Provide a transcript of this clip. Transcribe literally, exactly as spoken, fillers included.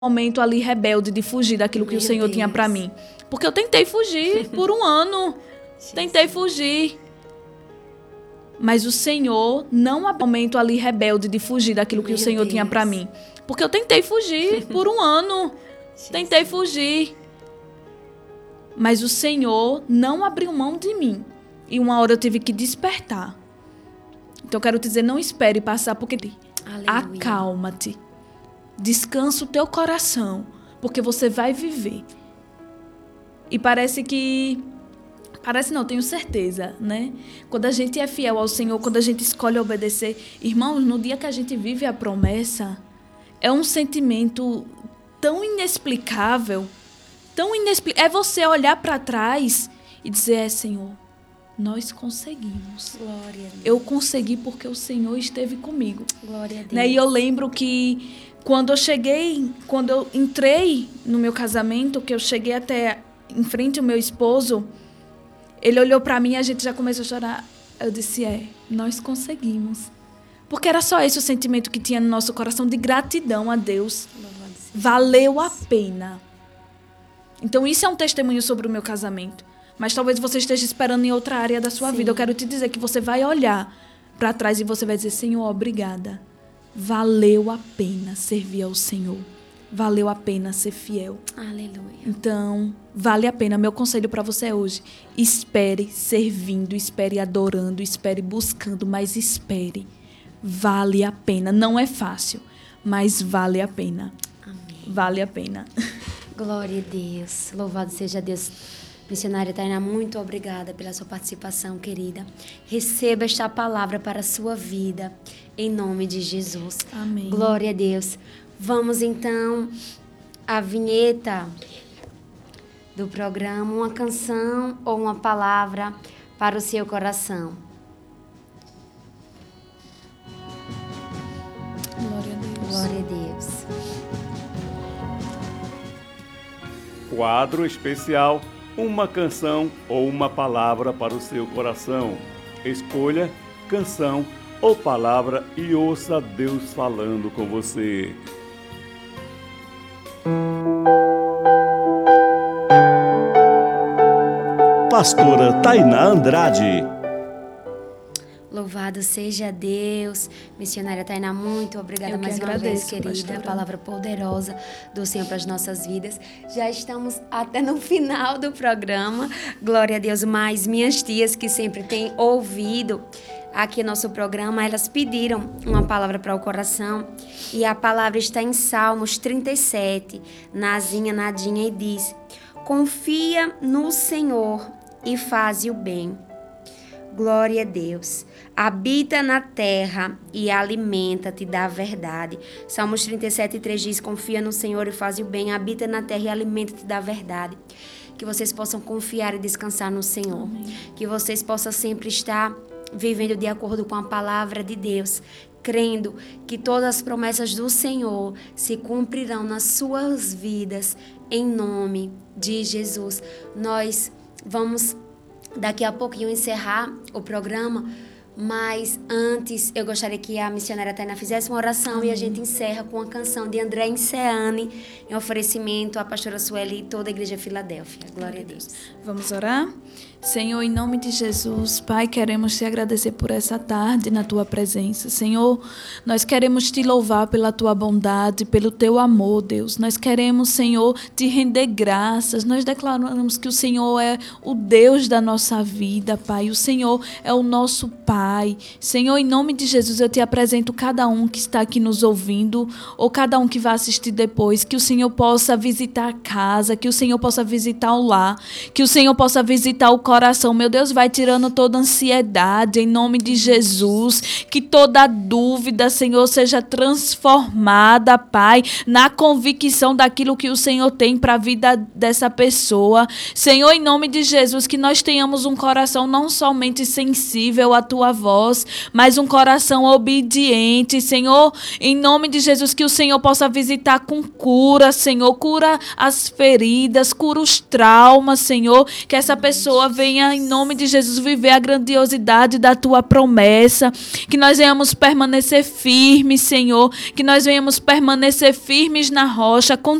momento ali rebelde de fugir daquilo que Meu o Senhor Deus. tinha para mim. Porque eu tentei fugir por um ano. Tentei fugir. Mas o Senhor não abriu momento ali rebelde de fugir daquilo que Meu o Senhor Deus. tinha para mim. Porque eu tentei fugir por um ano. Tentei fugir. Mas o Senhor não abriu mão de mim. E uma hora eu tive que despertar. Então eu quero te dizer, não espere passar, porque Aleluia. acalma-te. Descansa o teu coração, porque você vai viver. E parece que... Parece não, tenho certeza, né? Quando a gente é fiel ao Senhor, quando a gente escolhe obedecer... Irmãos, no dia que a gente vive a promessa, é um sentimento tão inexplicável, tão inexplicável. É você olhar para trás e dizer, é, Senhor, nós conseguimos. Glória a Deus. Eu consegui porque o Senhor esteve comigo. Glória a Deus. Né? E eu lembro que quando eu cheguei, quando eu entrei no meu casamento, que eu cheguei até em frente ao meu esposo, ele olhou para mim e a gente já começou a chorar. Eu disse, é, nós conseguimos. Porque era só esse o sentimento que tinha no nosso coração, de gratidão a Deus. Valeu a pena. Então isso é um testemunho sobre o meu casamento. Mas talvez você esteja esperando em outra área da sua Sim. vida. Eu quero te dizer que você vai olhar para trás e você vai dizer, Senhor, obrigada. Valeu a pena servir ao Senhor. Valeu a pena ser fiel. Aleluia. Então, vale a pena. Meu conselho para você é hoje. Espere servindo, espere adorando, espere buscando, mas espere. Vale a pena. Não é fácil, mas vale a pena. Amém. Vale a pena. Glória a Deus. Louvado seja Deus. Missionária Tainá, muito obrigada pela sua participação, querida. Receba esta palavra para a sua vida, em nome de Jesus. Amém. Glória a Deus. Vamos, então, à vinheta do programa, uma canção ou uma palavra para o seu coração. Glória a Deus. Glória a Deus. Quadro especial, uma canção ou uma palavra para o seu coração. Escolha canção ou palavra e ouça Deus falando com você. Pastora Tainá Andrade. Louvado seja Deus. Missionária Tainá, muito obrigada Eu que mais uma agradeço, vez, querida. pastora. Palavra poderosa do Senhor para as nossas vidas. Já estamos até no final do programa. Glória a Deus. Mas minhas tias que sempre têm ouvido aqui nosso programa, elas pediram uma palavra para o coração. E a palavra está em Salmos trinta e sete, Nazinha, Nadinha, e diz: confia no Senhor e faze o bem. Glória a Deus. Habita na terra e alimenta-te da verdade. Salmos trinta e sete, três diz: confia no Senhor e faz o bem. Habita na terra e alimenta-te da verdade. Que vocês possam confiar e descansar no Senhor. Amém. Que vocês possam sempre estar vivendo de acordo com a palavra de Deus, crendo que todas as promessas do Senhor se cumprirão nas suas vidas, em nome de Jesus. Nós vamos daqui a pouquinho encerrar o programa, mas antes eu gostaria que a missionária Tainá fizesse uma oração. Amém. E a gente encerra com a canção de André Inceane, em oferecimento à pastora Sueli e toda a Igreja Filadélfia. Glória a Deus. Vamos orar? Senhor, em nome de Jesus, Pai, queremos te agradecer por essa tarde na tua presença. Senhor, nós queremos te louvar pela tua bondade, pelo teu amor, Deus. Nós queremos, Senhor, te render graças. Nós declaramos que o Senhor é o Deus da nossa vida, Pai. O Senhor é o nosso Pai. Senhor, em nome de Jesus, eu te apresento cada um que está aqui nos ouvindo, ou cada um que vai assistir depois, que o Senhor possa visitar a casa, que o Senhor possa visitar o lar, que o Senhor possa visitar o coração. Meu Deus, vai tirando toda ansiedade em nome de Jesus, que toda dúvida, Senhor, seja transformada, Pai, na convicção daquilo que o Senhor tem para a vida dessa pessoa. Senhor, em nome de Jesus, que nós tenhamos um coração não somente sensível à tua tua voz, mas um coração obediente, Senhor, em nome de Jesus, que o Senhor possa visitar com cura, Senhor, cura as feridas, cura os traumas, Senhor, que essa pessoa venha, em nome de Jesus, viver a grandiosidade da tua promessa, que nós venhamos permanecer firmes, Senhor, que nós venhamos permanecer firmes na rocha,